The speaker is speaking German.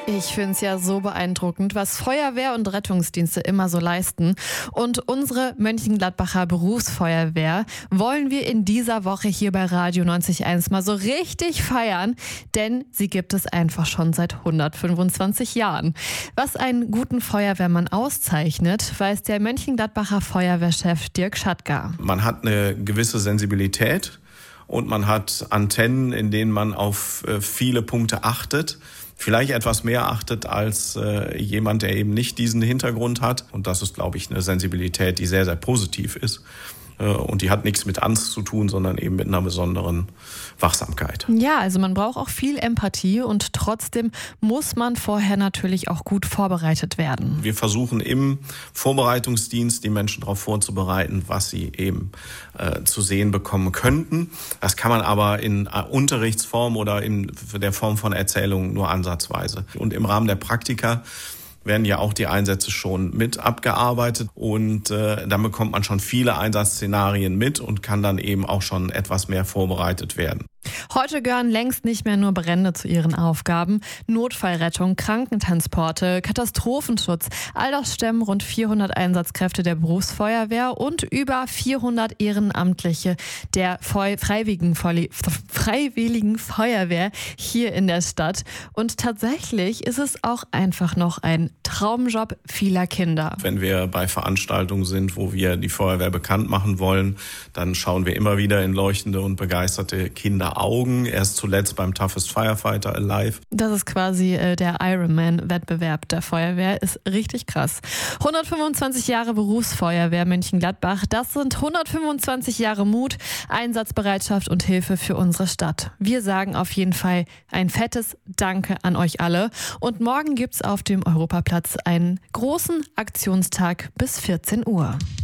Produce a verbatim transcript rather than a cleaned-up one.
Ich finde es ja so beeindruckend, was Feuerwehr und Rettungsdienste immer so leisten. Und unsere Mönchengladbacher Berufsfeuerwehr wollen wir in dieser Woche hier bei Radio neunzig Komma eins mal so richtig feiern, denn sie gibt es einfach schon seit hundertfünfundzwanzig Jahren. Was einen guten Feuerwehrmann auszeichnet, weiß der Mönchengladbacher Feuerwehrchef Dirk Schattgar. Man hat eine gewisse Sensibilität und man hat Antennen, in denen man auf viele Punkte achtet. Vielleicht etwas mehr achtet als äh, jemand, der eben nicht diesen Hintergrund hat. Und das ist, glaube ich, eine Sensibilität, die sehr, sehr positiv ist. Äh, und die hat nichts mit Angst zu tun, sondern eben mit einer besonderen Wachsamkeit. Ja, also man braucht auch viel Empathie und trotzdem muss man vorher natürlich auch gut vorbereitet werden. Wir versuchen im Vorbereitungsdienst die Menschen darauf vorzubereiten, was sie eben äh, zu sehen bekommen könnten. Das kann man aber in äh, Unterrichtsform oder in der Form von Erzählungen nur ansatzweise. Und im Rahmen der Praktika werden ja auch die Einsätze schon mit abgearbeitet und äh, dann bekommt man schon viele Einsatzszenarien mit und kann dann eben auch schon etwas mehr vorbereitet werden. Heute gehören längst nicht mehr nur Brände zu ihren Aufgaben. Notfallrettung, Krankentransporte, Katastrophenschutz, all das stemmen rund vierhundert Einsatzkräfte der Berufsfeuerwehr und über vierhundert Ehrenamtliche der Feu- Freiwilligen, Freiwilligen Feuerwehr hier in der Stadt. Und tatsächlich ist es auch einfach noch ein Traumjob vieler Kinder. Wenn wir bei Veranstaltungen sind, wo wir die Feuerwehr bekannt machen wollen, dann schauen wir immer wieder in leuchtende und begeisterte Kinderaugen. Erst zuletzt beim Toughest Firefighter Alive. Das ist quasi äh, der Ironman-Wettbewerb der Feuerwehr. Ist richtig krass. hundertfünfundzwanzig Jahre Berufsfeuerwehr Mönchengladbach. Das sind hundertfünfundzwanzig Jahre Mut, Einsatzbereitschaft und Hilfe für unsere Stadt. Wir sagen auf jeden Fall ein fettes Danke an euch alle. Und morgen gibt's auf dem Europaplatz einen großen Aktionstag bis vierzehn Uhr.